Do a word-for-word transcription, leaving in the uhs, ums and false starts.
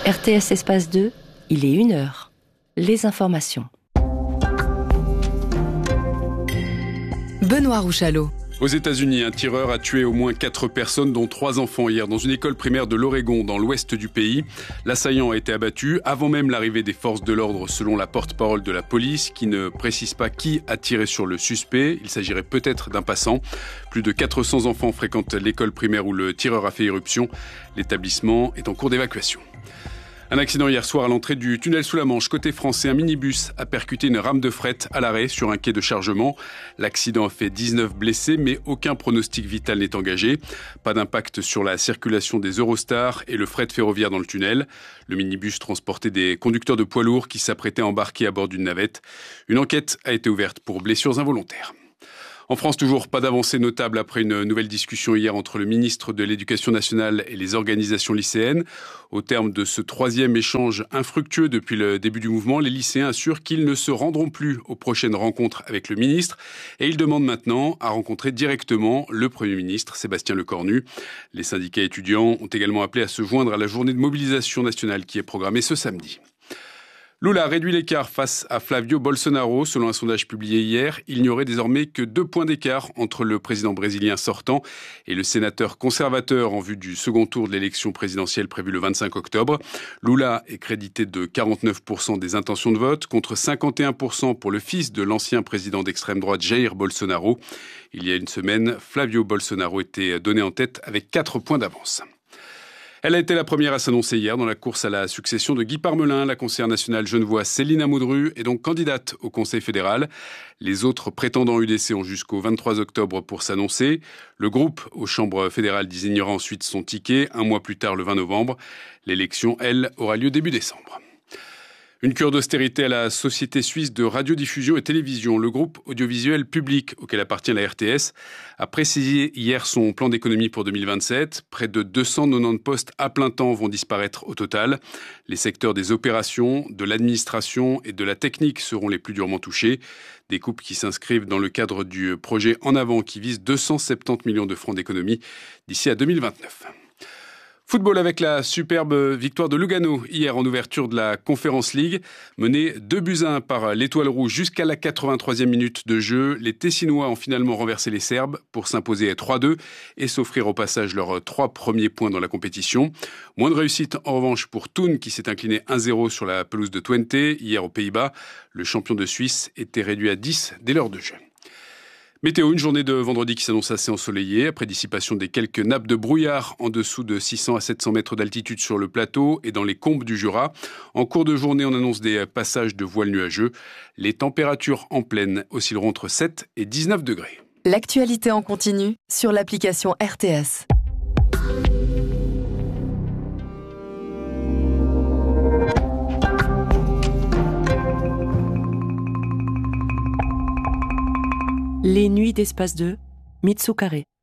R T S Espace deux, il est une heure. Les informations. Benoît Rouchalot. Aux États-Unis, un tireur a tué au moins quatre personnes, dont trois enfants hier, dans une école primaire de l'Oregon, dans l'ouest du pays. L'assaillant a été abattu avant même l'arrivée des forces de l'ordre, selon la porte-parole de la police, qui ne précise pas qui a tiré sur le suspect. Il s'agirait peut-être d'un passant. Plus de quatre cents enfants fréquentent l'école primaire où le tireur a fait irruption. L'établissement est en cours d'évacuation. Un accident hier soir à l'entrée du tunnel sous la Manche. Côté français, un minibus a percuté une rame de fret à l'arrêt sur un quai de chargement. L'accident a fait dix-neuf blessés, mais aucun pronostic vital n'est engagé. Pas d'impact sur la circulation des Eurostars et le fret ferroviaire dans le tunnel. Le minibus transportait des conducteurs de poids lourds qui s'apprêtaient à embarquer à bord d'une navette. Une enquête a été ouverte pour blessures involontaires. En France, toujours pas d'avancée notable après une nouvelle discussion hier entre le ministre de l'Éducation nationale et les organisations lycéennes. Au terme de ce troisième échange infructueux depuis le début du mouvement, les lycéens assurent qu'ils ne se rendront plus aux prochaines rencontres avec le ministre et ils demandent maintenant à rencontrer directement le Premier ministre, Sébastien Lecornu. Les syndicats étudiants ont également appelé à se joindre à la journée de mobilisation nationale qui est programmée ce samedi. Lula réduit l'écart face à Flavio Bolsonaro. Selon un sondage publié hier, il n'y aurait désormais que deux points d'écart entre le président brésilien sortant et le sénateur conservateur en vue du second tour de l'élection présidentielle prévue le vingt-cinq octobre. Lula est crédité de quarante-neuf pour cent des intentions de vote contre cinquante et un pour cent pour le fils de l'ancien président d'extrême droite Jair Bolsonaro. Il y a une semaine, Flavio Bolsonaro était donné en tête avec quatre points d'avance. Elle a été la première à s'annoncer hier dans la course à la succession de Guy Parmelin. La conseillère nationale genevoise Céline Amoudru est donc candidate au Conseil fédéral. Les autres prétendants U D C ont jusqu'au vingt-trois octobre pour s'annoncer. Le groupe aux chambres fédérales désignera ensuite son ticket un mois plus tard, le vingt novembre. L'élection, elle, aura lieu début décembre. Une cure d'austérité à la Société suisse de radiodiffusion et télévision. Le groupe audiovisuel public auquel appartient la R T S a précisé hier son plan d'économie pour deux mille vingt-sept. Près de deux cent quatre-vingt-dix postes à plein temps vont disparaître au total. Les secteurs des opérations, de l'administration et de la technique seront les plus durement touchés. Des coupes qui s'inscrivent dans le cadre du projet En Avant qui vise deux cent soixante-dix millions de francs d'économie d'ici à deux mille vingt-neuf. Football avec la superbe victoire de Lugano hier en ouverture de la Conference League. Mené deux buts à un par l'Étoile Rouge jusqu'à la quatre-vingt-troisième minute de jeu. Les Tessinois ont finalement renversé les Serbes pour s'imposer trois deux et s'offrir au passage leurs trois premiers points dans la compétition. Moins de réussite en revanche pour Thun qui s'est incliné un zéro sur la pelouse de Twente hier aux Pays-Bas. Le champion de Suisse était réduit à dix dès l'heure de jeu. Météo, une journée de vendredi qui s'annonce assez ensoleillée, après dissipation des quelques nappes de brouillard en dessous de six cents à sept cents mètres d'altitude sur le plateau et dans les combes du Jura. En cours de journée, on annonce des passages de voiles nuageux. Les températures en pleine oscilleront entre sept et dix-neuf degrés. L'actualité en continu sur l'application R T S. Les nuits d'Espace deux, Mitsu Carré.